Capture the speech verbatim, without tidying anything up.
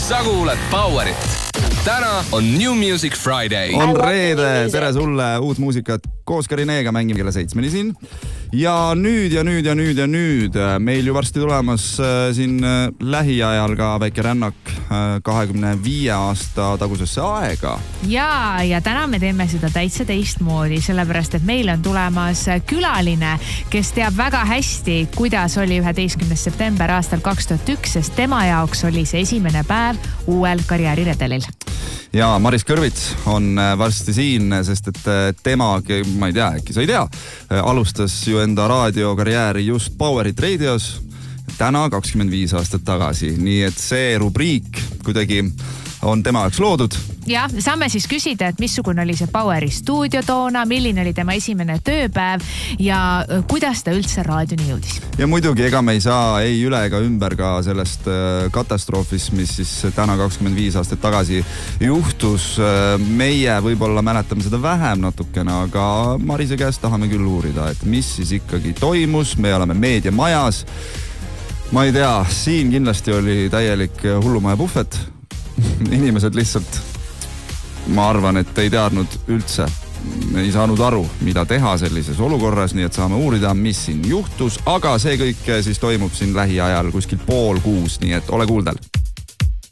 sa kuuled Powerit. Täna on New Music Friday. On reede, tere sulle, uut muusikat koos Karineega mängime kella seitsmeni siin. Ja nüüd ja nüüd ja nüüd ja nüüd meil ju varsti tulemas siin lähiajal ka väike rännak kahekümne viie aasta tagusesse aega. Ja, ja täna me teeme seda täitsa teistmoodi, sellepärast, et meil on tulemas külaline, kes teab väga hästi, kuidas oli üheteistkümnes september aastal kaks tuhat üks, sest tema jaoks oli see esimene päev uuel karjääriredelil. Ja Maris Kõrvits on varsti siin, sest et tema, ma ei tea, äkki sa ei tea, alustas ju enda raadiokarjääri just Powerit Radios täna kakskümmend viis aastat tagasi. Nii et see rubriik kuidagi on tema jaoks loodud. Ja, saame siis küsida, et missugune oli see Poweri stuudio toona, milline oli tema esimene tööpäev ja kuidas ta üldse raadioni jõudis. Ja muidugi, ega me ei saa ei üle ega ümber ka sellest katastroofist, mis siis täna kakskümmend viis aastat tagasi juhtus. Meie võib-olla mäletame seda vähem natukene, aga Marise käest tahame küll uurida, et mis siis ikkagi toimus. Me oleme meediamajas. Ma ei tea, siin kindlasti oli täielik hullumaja puhvet. Inimesed lihtsalt, ma arvan, et ei teadnud üldse, ei saanud aru, mida teha sellises olukorras, nii et saame uurida, mis siin juhtus, aga see kõik siis toimub siin lähiajal kuskil pool kuus, nii et ole kuuldel.